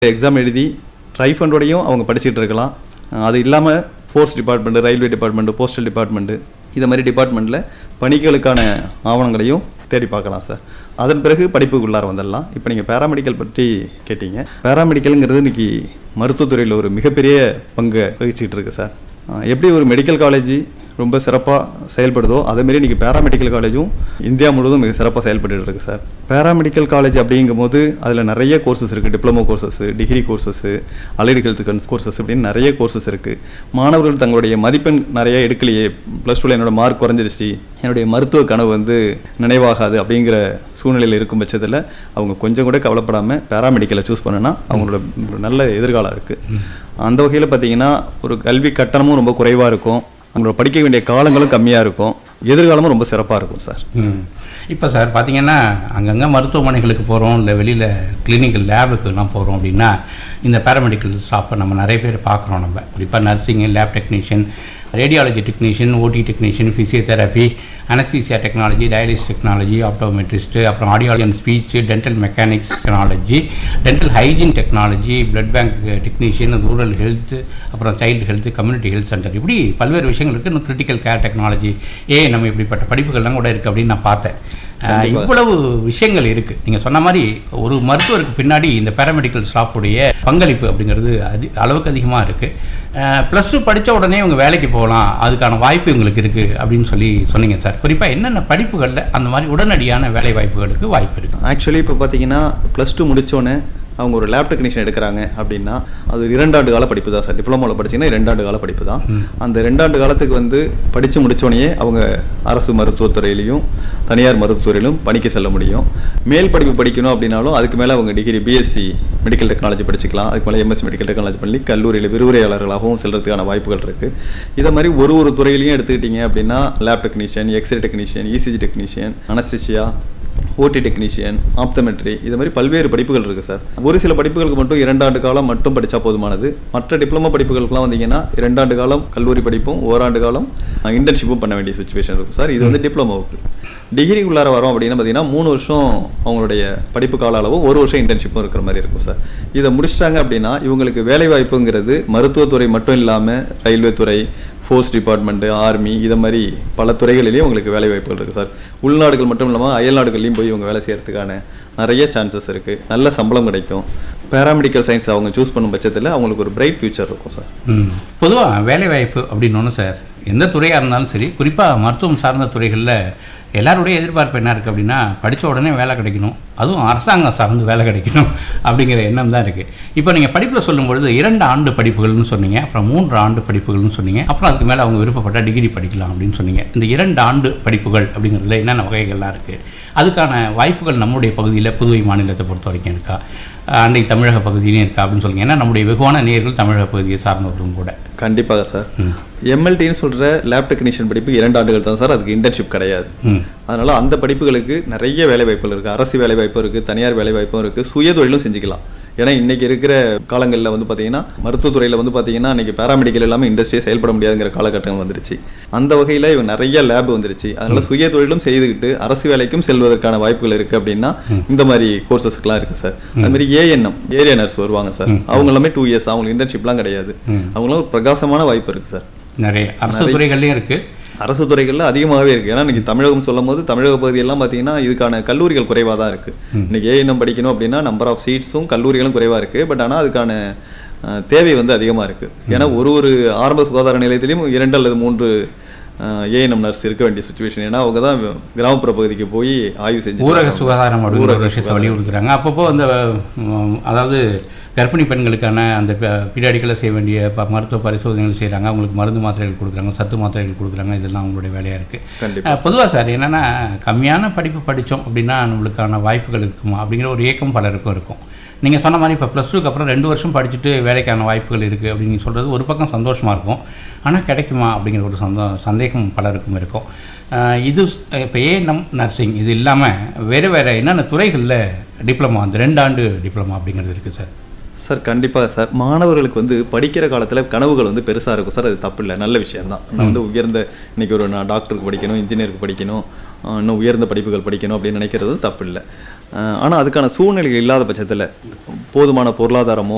Exam எழுதி ட்ரைஃபண்டோடையும் அவங்க படிச்சுட்டு இருக்கலாம். அது இல்லாமல் force department, railway department, postal department இதை மாதிரி டிபார்ட்மெண்ட்டில் பணிகளுக்கான ஆவணங்களையும் தேடி பார்க்கலாம் சார். அதன் பிறகு படிப்புக்குள்ளார வந்துடலாம். இப்போ நீங்கள் பேராமெடிக்கல் பற்றி கேட்டீங்க. பேராமெடிக்கலுங்கிறது இன்றைக்கி மருத்துவத்துறையில் ஒரு மிகப்பெரிய பங்கு வகிச்சிக்கிட்டு இருக்குது சார். எப்படி ஒரு மெடிக்கல் காலேஜ் ரொம்ப சிறப்பாக செயல்படுதோ அதேமாரி இன்றைக்கி பேராமெடிக்கல் காலேஜும் இந்தியா முழுவதும் மிக சிறப்பாக செயல்பட்டு இருக்குது சார். பேராமெடிக்கல் காலேஜ் அப்படிங்கும்போது அதில் நிறைய கோர்சஸ் இருக்குது. Diploma courses, degree courses, allied health courses இப்படின்னு நிறைய கோர்சஸ் இருக்குது. மாணவர்கள் தங்களுடைய மதிப்பெண் நிறைய எடுக்கலையே, +2 என்னோடய மார்க் குறைஞ்சிருச்சு, என்னுடைய மருத்துவ கனவு நினைவாகாது அப்படிங்கிற சூழ்நிலையில் இருக்கும் பட்சத்தில் அவங்க கொஞ்சம் கூட கவலைப்படாமல் பேராமெடிக்கலை சூஸ் பண்ணனா அவங்களோட நல்ல எதிர்காலம் இருக்குது. அந்த வகையில் பார்த்திங்கன்னா ஒரு கல்வி கட்டணமும் ரொம்ப குறைவாக இருக்கும், அவங்களோட படிக்க வேண்டிய காலங்களும் கம்மியாக இருக்கும், எதிர்காலமும் ரொம்ப சிறப்பாக இருக்கும் சார். இப்போ சார் பார்த்திங்கன்னா அங்கங்கே மருத்துவமனைகளுக்கு போகிறோம், இல்லை வெளியில் கிளினிக்கல் லேபுக்குலாம் போகிறோம் அப்படின்னா இந்த பேராமெடிக்கல் ஸ்டாஃபை நம்ம நிறைய பேர் பார்க்குறோம். நம்ம குறிப்பாக nursing, lab technician, radiology technician, ஓடி technician, physiotherapy, anaesthesia technology, dialysis technology, ஆப்டோமெட்ரிஸ்ட்டு, அப்புறம் audiology and speech, dental mechanics technology, dental hygiene technology, blood bank technician, rural health, அப்புறம் child health, community health centre, இப்படி பல்வேறு விஷயங்கள் இருக்குது. இன்னும் கிரிட்டிக்கல் கேர் டெக்னாலஜி, நம்ம இப்படிப்பட்ட படிப்புகள்லாம் கூட இருக்குது அப்படின்னு நான் பார்த்தேன். இவ்வளவு விஷயங்கள் இருக்குது. நீங்கள் சொன்ன மாதிரி ஒரு மருத்துவருக்கு பின்னாடி இந்த பேராமெடிக்கல் ஸ்டாஃபுடைய பங்களிப்பு அப்படிங்கிறது அளவுக்கு அதிகமாக இருக்குது. +2 படித்த உடனே இவங்க வேலைக்கு போகலாம், அதுக்கான வாய்ப்பு இவங்களுக்கு இருக்குது அப்படின்னு சொன்னீங்க சார். குறிப்பாக என்னென்ன படிப்புகளில் அந்த மாதிரி உடனடியான வேலை வாய்ப்புகளுக்கு வாய்ப்பு இருக்குது? ஆக்சுவலி இப்போ பார்த்தீங்கன்னா +2 முடித்தோன்னே அவங்க ஒரு லேப் டெக்னீஷியன் எடுக்கிறாங்க அப்படின்னா அது 2 ஆண்டு கால படிப்பு தான் சார். டிப்ளமோவில் படிச்சிங்கன்னா 2 ஆண்டு கால படிப்பு தான். அந்த 2 ஆண்டு காலத்துக்கு படித்து முடித்தோடனே அவங்க அரசு மருத்துவத்துறையிலையும் தனியார் மருத்துவத்துறையிலும் பணிக்கு செல்ல முடியும். மேல் படிப்பு படிக்கணும் அப்படின்னாலும் அதுக்கு மேலே அவங்க டிகிரி பிஎஸ்சி மெடிக்கல் டெக்னாலஜி படிச்சுக்கலாம். அதுக்கு மேலே எம்எஸ்சி மெடிக்கல் டெக்னாலஜி பண்ணி கல்லூரியில் விரிவுரையாளர்களாகவும் செல்றதுக்கான வாய்ப்புகள் இருக்குது. இதை மாதிரி ஒரு துறையிலையும் எடுத்துக்கிட்டிங்க அப்படின்னா lab technician, x ray technician, ECG technician, anaesthesia, ஓடி டெக்னீஷியன், ஆப்டோமெட்ரி, இது மாதிரி பல்வேறு படிப்புகள் இருக்குது சார். ஒரு சில படிப்புகளுக்கு மட்டும் 2 ஆண்டு காலம் மட்டும் படித்தா போதுமானது. மற்ற டிப்ளமோ படிப்புகளுக்குலாம் வந்தீங்கன்னா 2 ஆண்டு காலம் கல்லூரி படிப்பும் 1 ஆண்டு காலம் இன்டர்ன்ஷிப்பும் பண்ண வேண்டிய சுச்சுவேஷன் இருக்கும் சார். இது டிப்ளமோவுக்கு. டிகிரிக்குள்ளார வரோம் அப்படின்னா பார்த்தீங்கன்னா 3 வருஷம் அவங்களுடைய படிப்பு கால அளவும் 1 வருஷம் இன்டர்ன்ஷிப்பும் இருக்கிற மாதிரி இருக்கும் சார். இதை முடிச்சிட்டாங்க அப்படின்னா இவங்களுக்கு வேலை வாய்ப்புங்கிறது மருத்துவத்துறை மட்டும் இல்லாமல் ரயில்வே துறை, போஸ்ட் டிபார்ட்மெண்ட்டு, ஆர்மி, இதை மாதிரி பல துறைகளிலேயும் உங்களுக்கு வேலை வாய்ப்புகள் இருக்குது சார். உள்நாடுகள் மட்டும் இல்லாமல் அயல் நாடுகள்லையும் போய் இவங்க வேலை செய்கிறதுக்கான நிறைய சான்சஸ் இருக்குது. நல்ல சம்பளம் கிடைக்கும். பேராமெடிக்கல் சயின்ஸ் அவங்க சூஸ் பண்ணும் பட்சத்தில் அவங்களுக்கு ஒரு பிரைட் ஃபியூச்சர் இருக்கும் சார். பொதுவாக வேலை வாய்ப்பு அப்படின்னு ஒன்று சார், எந்த துறையாக இருந்தாலும் சரி, குறிப்பாக மருத்துவம் சார்ந்த துறைகளில் எல்லாருடைய எதிர்பார்ப்பு என்ன இருக்குது அப்படின்னா படித்த உடனே வேலை கிடைக்கணும், அதுவும் அரசாங்கம் சார்ந்து வேலை கிடைக்கணும் அப்படிங்கிற எண்ணம் தான் இருக்குது. இப்போ நீங்கள் படிப்பில் சொல்லும்பொழுது 2 ஆண்டு படிப்புகள்னு சொன்னீங்க, அப்புறம் 3 ஆண்டு படிப்புகள்னு சொன்னீங்க, அப்புறம் அதுக்கு மேலே அவங்க விருப்பப்பட்ட டிகிரி படிக்கலாம் அப்படின்னு சொன்னீங்க. இந்த 2 ஆண்டு படிப்புகள் அப்படிங்கிறதுல என்னென்ன வகைகள்லாம் இருக்குது? அதுக்கான வாய்ப்புகள் நம்முடைய பகுதியில், புதுவை மாநிலத்தை பொறுத்த வரைக்கும் இருக்கா, அன்றைக்கு தமிழக பகுதியிலையும் இருக்கா அப்படின்னு சொல்லுங்க. ஏன்னா நம்முடைய வெகுவான நேயர்கள் தமிழக பகுதியை சார்ந்தவர்களும் கூட. கண்டிப்பாக சார். எம்எல்டின்னு சொல்கிற லேப் டெக்னீஷியன் படிப்பு 2 ஆண்டுகள் தான் சார். அதுக்கு இன்டர்ன்ஷிப் கிடையாது. அதனால் அந்த படிப்புகளுக்கு நிறைய வேலை வாய்ப்புகள் இருக்குது. அரசு வேலை வாய்ப்பும் இருக்குது, தனியார் வேலை வாய்ப்பும் இருக்குது, சுய தொழிலும் செஞ்சுக்கலாம். ஏன்னா இன்றைக்கி இருக்கிற காலங்களில் பார்த்தீங்கன்னா மருத்துவத்துறையில் பார்த்தீங்கன்னா இன்றைக்கி பேராமெடிக்கல் எல்லாமே இண்டஸ்ட்ரியே செயல்பட முடியாதுங்கிற காலகட்டம் வந்துருச்சு. அந்த வகையில் இவங்க நிறைய லேப் வந்துருச்சு. அதனால் சுய தொழிலும் செய்துக்கிட்டு அரசு வேலைக்கும் செல்வதற்கான வாய்ப்புகள் இருக்குது அப்படின்னா இந்த மாதிரி கோர்சஸ்க்கெலாம் இருக்குது சார். அதுமாதிரி ஏஎன்எம், ஏரியா நர்ஸ் வருவாங்க சார். அவங்க எல்லாமே 2 இயர்ஸ், அவங்களுக்கு இன்டர்ன்ஷிப்லாம் கிடையாது. அவங்களும் ஒரு பிரகாசமான வாய்ப்பு இருக்குது சார். நிறைய அரசு துறைகள்லையும் இருக்குது, அரசு துறைகளில் அதிகமாகவே இருக்குது. ஏன்னா இன்றைக்கி தமிழகம் சொல்லும் போது தமிழக பகுதியெல்லாம் பார்த்தீங்கன்னா இதுக்கான கல்லூரிகள் குறைவாக தான் இருக்குது. இன்றைக்கி ஏஎன்எம் படிக்கணும் அப்படின்னா நம்பர் ஆஃப் சீட்ஸும் கல்லூரிகளும் குறைவாக இருக்குது. பட் ஆனால் அதுக்கான தேவை அதிகமாக இருக்குது. ஏன்னா ஒரு ஆரம்ப சுகாதார நிலையத்திலையும் 2 அல்லது 3 ஏஎன்எம் நர்ஸ் இருக்க வேண்டிய சுச்சுவேஷன். ஏன்னா அவங்க தான் கிராமப்புற பகுதிக்கு போய் ஆய்வு செஞ்சு ஊரக சுகாதாரம் விஷயத்தை வலியுறுத்துறாங்க. அப்பப்போ அந்த அதாவது கர்ப்பிணி பெண்களுக்கான அந்த பீரியாடிக்கலாக செய்ய வேண்டிய மருத்துவ பரிசோதனைகள் செய்கிறாங்க, அவங்களுக்கு மருந்து மாத்திரைகள் கொடுக்குறாங்க, சத்து மாத்திரைகள் கொடுக்குறாங்க. இதெல்லாம் அவங்களுடைய வேலையாக இருக்குது. பொதுவாக சார் என்னென்னா கம்மியான படிப்பு படித்தோம் அப்படின்னா நம்மளுக்கான வாய்ப்புகள் இருக்குமா அப்படிங்கிற ஒரு ஏக்கம் பலருக்கும் இருக்கும். நீங்கள் சொன்ன மாதிரி இப்போ +2க்கு அப்புறம் 2 வருஷம் படிச்சுட்டு வேலைக்கான வாய்ப்புகள் இருக்குது அப்படின்னு சொல்கிறது ஒரு பக்கம் சந்தோஷமாக இருக்கும். ஆனால் கிடைக்குமா அப்படிங்கிற ஒரு சந்தேகம் பலருக்கும் இருக்கும். இது இப்போ ஏஎன்எம், நர்சிங் இது இல்லாமல் வேறு என்னென்ன துறைகளில் டிப்ளமா, அந்த 2 ஆண்டு டிப்ளமா அப்படிங்கிறது இருக்குது சார்? சார் கண்டிப்பாக சார். மாணவர்களுக்கு படிக்கிற காலத்தில் கனவுகள் பெருசாக இருக்கும் சார். அது தப்பு இல்லை, நல்ல விஷயம்தான். நான் உயர்ந்த இன்றைக்கி நான் டாக்டருக்கு படிக்கணும், இன்ஜினியருக்கு படிக்கணும், இன்னும் உயர்ந்த படிப்புகள் படிக்கணும் அப்படின்னு நினைக்கிறது தப்பு இல்லை. ஆனால் அதுக்கான சூழ்நிலைகள் இல்லாத பட்சத்தில் போதுமான பொருளாதாரமோ